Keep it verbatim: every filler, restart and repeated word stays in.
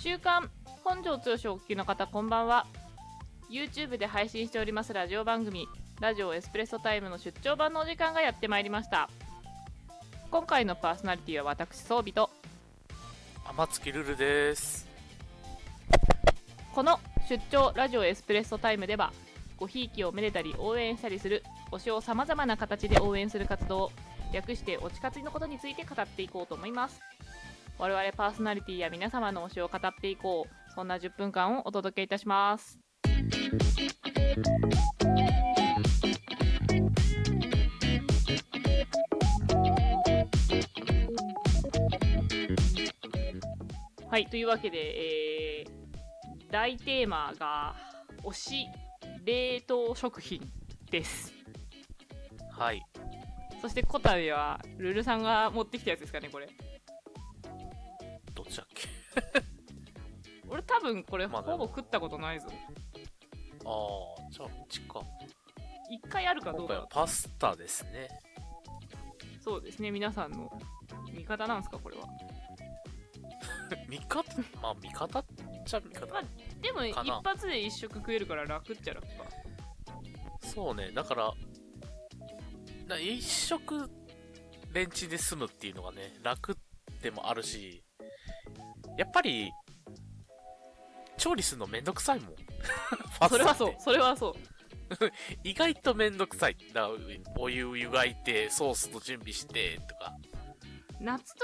週刊本庄剛志をお聞きの方こんばんは。 YouTube で配信しておりますラジオ番組ラジオエスプレッソタイムの出張版のお時間がやってまいりました。今回のパーソナリティは私装備と天月ルルです。 この出張ラジオエスプレッソタイムではごひいきをめでたり応援したりする推しをさまざまな形で応援する活動、略して推し活のことについて語っていこうと思います。我々パーソナリティや皆様の推しを語っていこう、そんなじゅっぷんかんをお届けいたします。はい、というわけで、えー、大テーマが推し冷凍食品です。 はい。 そしてこたびはルルさんが持ってきたやつですかね、これ。 どっちだっけ俺多分これまあほぼ食ったことないぞ。 ああ、じゃあこっちか。 一回あるかどうか。 今回はパスタですね。 そうですね、皆さんの味方なんですかこれは。 味方まあ味方っちゃ味方、 まあ、でも一発で一食食えるから楽っちゃ楽か。 そうね、だからだ一食レンチで済むっていうのがね、楽でもあるし、やっぱり調理するのめんどくさいもんそれはそう、それはそう意外とめんどくさい。だからお湯湯がいてソースの準備してとか、 夏と